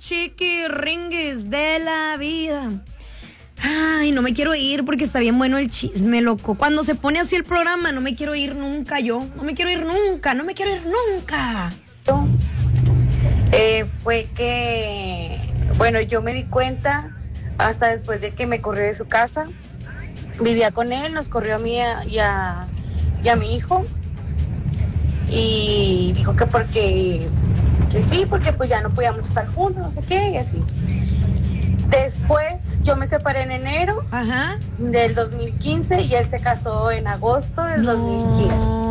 chiquiringuis de la vida. Ay, no me quiero ir porque está bien bueno el chisme, loco. Cuando se pone así el programa, no me quiero ir nunca yo. No me quiero ir nunca, no me quiero ir nunca. Fue que, bueno, yo me di cuenta hasta después de que me corrió de su casa. Vivía con él, nos corrió a mí y a mi hijo. Y dijo que que sí, porque pues ya no podíamos estar juntos, no sé qué, y así. Después yo me separé en enero del 2015 y él se casó en agosto del 2015.